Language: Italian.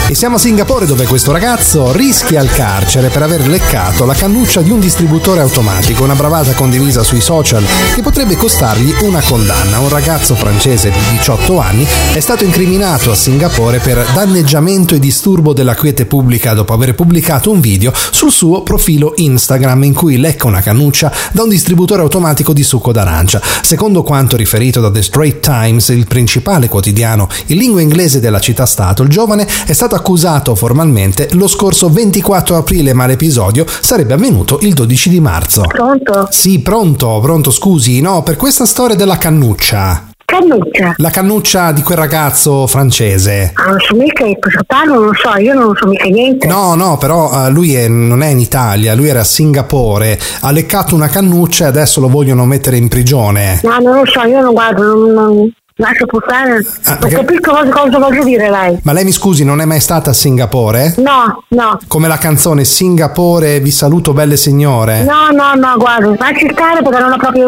E siamo a Singapore, dove questo ragazzo rischia il carcere per aver leccato la cannuccia di un distributore automatico, una bravata condivisa sui social che potrebbe costargli una condanna. Un ragazzo francese di 18 anni è stato incriminato a Singapore per danneggiamento e disturbo della quiete pubblica dopo aver pubblicato un video sul suo profilo Instagram in cui lecca una cannuccia da un distributore automatico di succo d'arancia. Secondo quanto riferito da The Straits Times, il principale quotidiano in lingua inglese della città-stato, il giovane è stato accusato formalmente lo scorso 24 aprile, ma l'episodio sarebbe avvenuto il 12 di marzo. Pronto? Sì, pronto, scusi, no, per questa storia della cannuccia. Cannuccia? La cannuccia di quel ragazzo francese. Non so mica di cosa parlo, non so, io non so mica niente. No, però lui non è in Italia, lui era a Singapore, ha leccato una cannuccia e adesso lo vogliono mettere in prigione. No, non lo so, io non guardo, non lascio puttane. Non capisco cosa voglio dire lei. Ma lei mi scusi, non è mai stata a Singapore? No. Come la canzone Singapore, vi saluto belle signore? No, guarda, lasci stare perché non ho proprio